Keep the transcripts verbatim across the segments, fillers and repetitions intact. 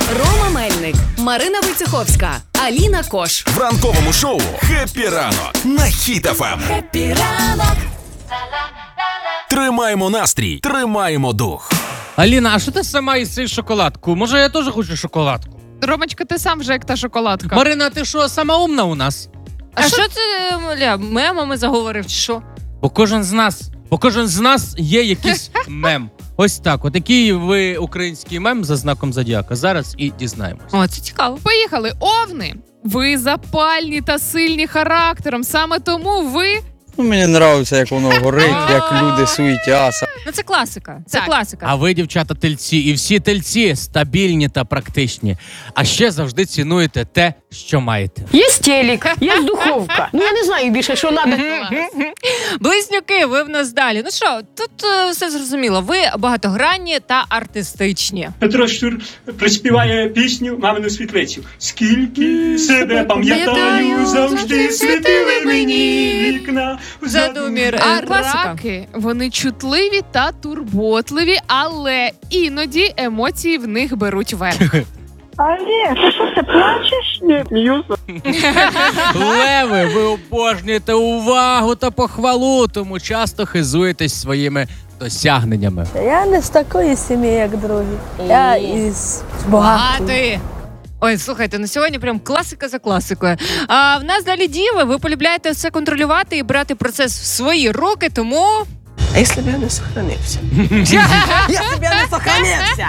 Рома Мельник, Марина Войцеховська, Аліна Кош. В ранковому шоу «Хеппі ранок» на Хіт еф ем. Хеппі ранок. Тримаємо настрій, тримаємо дух. Аліна, а що ти сама їси шоколадку? Може, я теж хочу шоколадку? Ромочка, ти сам вже як та шоколадка. Марина, ти що, сама умна у нас? А, а що це, Ля, мемами заговорив, чи що? Бо кожен з нас, бо кожен з нас є якийсь мем. Ось так, от який ви український мем за знаком зодіака. Зараз і дізнаємось. О, це цікаво. Поїхали. Овни. Ви запальні та сильні характером. Саме тому ви... Ну, мені подобається, як воно горить, як люди суетяться. Ну, це класика. Це Так. класика. А ви, дівчата, тельці, і всі тельці стабільні та практичні. А ще завжди цінуєте те, що маєте. Є телек, є духовка. Ну, я не знаю більше, що треба. Близнюки, ви в нас далі. Ну що, тут е, все зрозуміло. Ви багатогранні та артистичні. Петро Щур приспіває пісню «Мамину світлицю». Скільки себе пам'ятаю, завжди світили мені вікна в задумір. А класика. раки, вони чутливі та турботливі, але іноді емоції в них беруть верх. Але, ти що, ти плачеш? Ні, сміюся. Леви, ви обожнюєте увагу та похвалу, тому часто хизуєтесь своїми досягненнями. Я не з такої сім'ї, як другі. Я із багатої. Багатої. Ой, слухайте, ну сьогодні прям класика за класикою. А в нас далі діви, ви полюбляєте все контролювати і брати процес в свої руки, тому... А якщо б я не сохранився? Якщо б я не сохранився!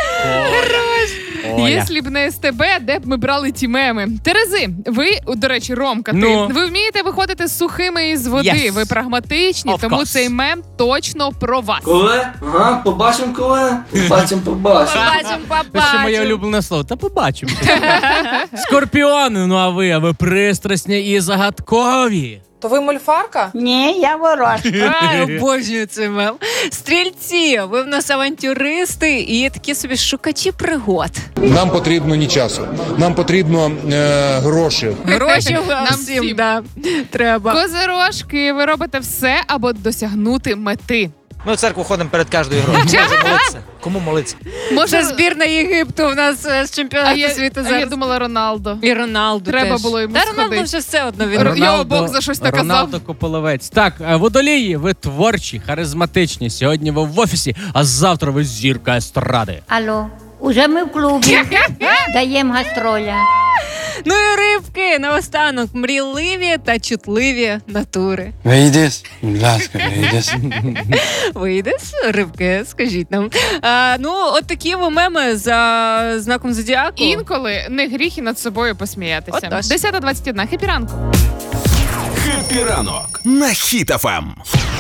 Оля. Якщо б не СТБ, де б ми брали ті меми? Терези, ви, до речі, Ромка, ти, Ну. ви вмієте виходити сухими із води, Yes. ви прагматичні, Of тому course. цей мем точно про вас. Коли? Ага, побачимо коли. Побачимо, побачимо. Побачимо, Це ще моє побачимо. улюблене слово. Та побачимо. Скорпіони, ну а ви, а ви пристрасні і загадкові. То ви мольфарка? Ні, я ворожка. Ай, обожнюю цей мем. Стрільці, ви в нас авантюристи і такі собі шукачі пригод. Нам потрібно ні часу, нам потрібно е, гроші. Гроші Нам нам всім. всім, да, треба. Козирожки, ви робите все, аби досягнути мети. Ми в церкву ходимо перед кожною грою. Може молитися? Кому молитися? Може, Це збірна Єгипту в нас е, з а чемпіонату я, світу а я зараз. думала Роналдо. І Роналду Треба теж. було йому Та Роналду сходити. вже все одно він. Ро- Його Бог за щось наказав. Роналдо Кополовець. Так, е, водолії, ви творчі, харизматичні. Сьогодні ви в офісі, а завтра ви зірка естради. Алло, уже ми в клубі. Даємо гастроля. Ну і рибки, наостанок, мрійливі та чутливі натури. Вийдеш, будь ласка, вийдеш. Вийдеш, рибки, скажіть нам. А, ну, от такі ви меми за знаком зодіаку. Інколи не гріх і над собою посміятися. Отож. десята двадцять одна. Хеппі ранку. «Хеппі ранок» на Хіт еф ем.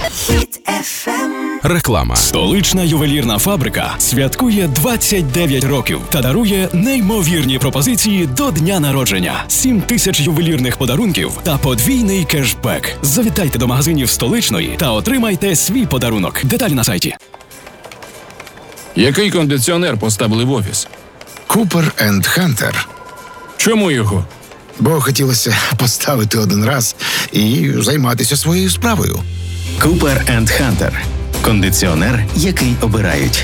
Реклама. Столична ювелірна фабрика святкує двадцять дев'ять років та дарує неймовірні пропозиції до дня народження. сім тисяч ювелірних подарунків та подвійний кешбек. Завітайте до магазинів Столичної та отримайте свій подарунок. Деталі на сайті. Який кондиціонер поставили в офіс? Купер енд Хантер. Чому його? Бо хотілося поставити один раз і займатися своєю справою. Купер енд Хантер. Кондиціонер, який обирають.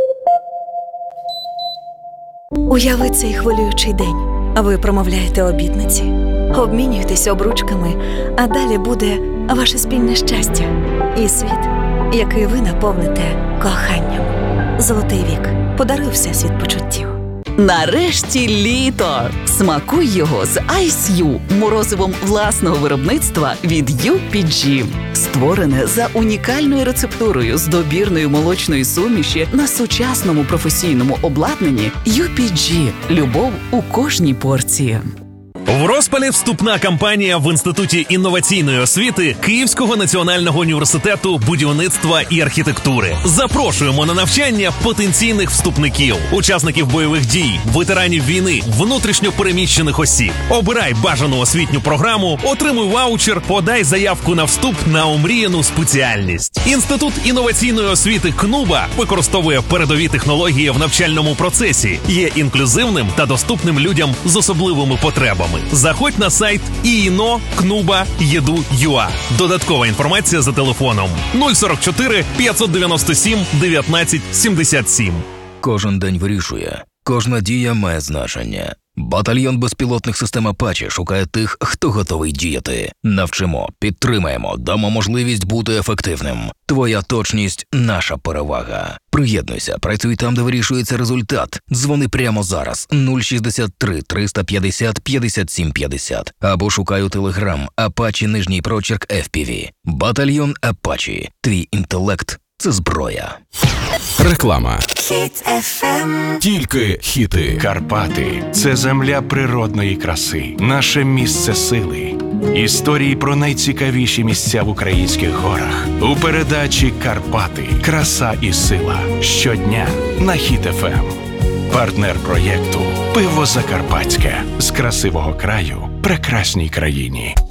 Уяви цей хвилюючий день. Ви промовляєте обітниці, обмінюєтесь обручками, а далі буде ваше спільне щастя і світ, який ви наповните коханням. Золотий вік. Подаруй всесвіт почуттів. Нарешті літо! Смакуй його з Ice You, морозивом власного виробництва від ю пі джі. Створене за унікальною рецептурою з добірної молочної суміші на сучасному професійному обладнанні ю пі джі. Любов у кожній порції. В розпалі вступна кампанія в Інституті інноваційної освіти Київського національного університету будівництва і архітектури. Запрошуємо на навчання потенційних вступників, учасників бойових дій, ветеранів війни, внутрішньо переміщених осіб. Обирай бажану освітню програму, отримуй ваучер, подай заявку на вступ на омріяну спеціальність. Інститут інноваційної освіти КНУБА використовує передові технології в навчальному процесі, є інклюзивним та доступним людям з особливими потребами. Заходь на сайт і ен о кнуба точка і ді ю точка ю а. Додаткова інформація за телефоном нуль сорок чотири п'ятсот дев'яносто сім дев'ятнадцять сімдесят сім. Кожен день вирішує, Кожна дія має значення. Батальйон безпілотних систем Апачі шукає тих, хто готовий діяти. Навчимо, підтримаємо, дамо можливість бути ефективним. Твоя точність – наша перевага. Приєднуйся, працюй там, де вирішується результат. Дзвони прямо зараз нуль шістдесят три триста п'ятдесят п'ятдесят сім п'ятдесят або шукай у Телеграм Апачі нижній прочерк еф пі ві. Батальйон Апачі. Твій інтелект – це зброя. Реклама. Тільки хіти. Карпати – це земля природної краси, наше місце сили. Історії про найцікавіші місця в українських горах. У передачі «Карпати. Краса і сила». Щодня на Хіт еф ем. Партнер проєкту «Пиво Закарпатське». З красивого краю прекрасній країні.